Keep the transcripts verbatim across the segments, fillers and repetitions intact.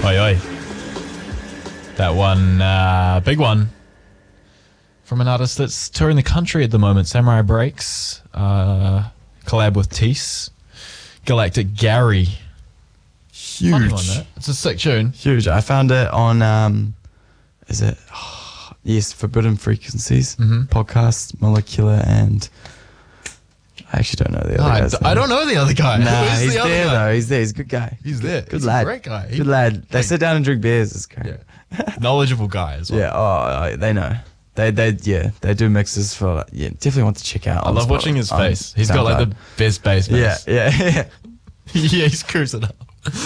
Oi, oi. That one, uh, big one from an artist that's touring the country at the moment, Samurai Breaks, uh, collab with Tease, Galactic Gary. Huge. Funny one, that. It's a sick tune. Huge. I found it on, um, is it, oh, yes, Forbidden Frequencies mm-hmm. podcast, Molecular, and I actually don't know the other no, guy's I, d- I don't know the other guy. Nah, Who's he's the other there guy? though. He's there. He's a good guy. He's there. Good He's lad. a great guy. He, Good lad. They like, sit down and drink beers. It's great. Yeah. Knowledgeable guy as well. Yeah. Oh, they know. They they yeah. They do mixes for like, yeah. Definitely want to check out. I love watching his face. He's got like the best bass Yeah, bass. yeah, yeah. Yeah, he's cruising up.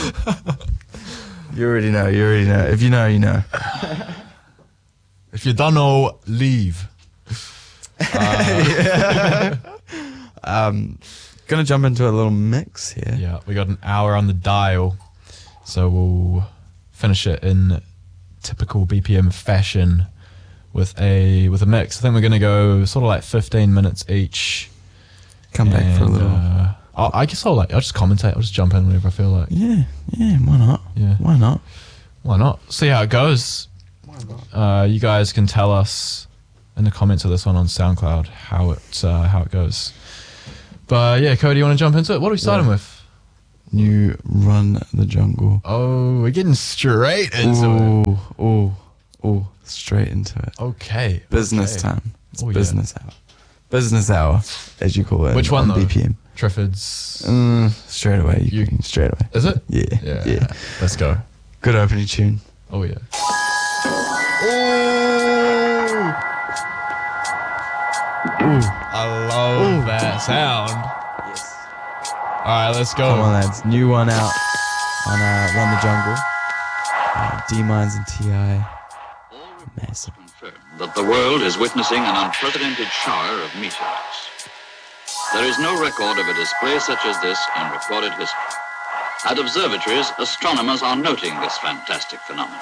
You already know. You already know. If you know, you know. If you don't know, leave. Uh, um, gonna jump into a little mix here. Yeah, we got an hour on the dial, so we'll finish it in typical B P M fashion with a with a mix. I think we're gonna go sort of like fifteen minutes each. Come back for a and, little. Uh, I'll, I guess I'll like I'll just commentate. I'll just jump in whenever I feel like. Yeah, yeah. Why not? Yeah. Why not? Why not? See how it goes. Why not? Uh, you guys can tell us in the comments of this one on SoundCloud how it uh, how it goes. But yeah, Cody, you want to jump into it? What are we starting Yeah. with? New Run the Jungle. Oh, we're getting straight into Ooh, ooh, ooh. Straight into it. it. Okay. Business okay. time. It's Oh, yeah. business hour. Business hour, as you call it. Which one, on though? B P M. Triffid's. Mm, straight away. You, You- can straight away. Is it? Yeah, Yeah. yeah. Let's go. Good opening tune. Oh yeah. Ooh. I love Ooh. that sound. Yes. All right, let's go. Come on, lads. New one out on uh, Run the Jungle. Uh, D-Mines and T I. All reports Massive. confirm that the world is witnessing an unprecedented shower of meteorites. There is no record of a display such as this in recorded history. At observatories, astronomers are noting this fantastic phenomenon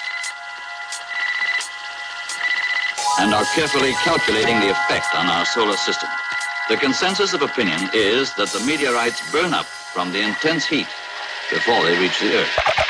and are carefully calculating the effect on our solar system. The consensus of opinion is that the meteorites burn up from the intense heat before they reach the Earth.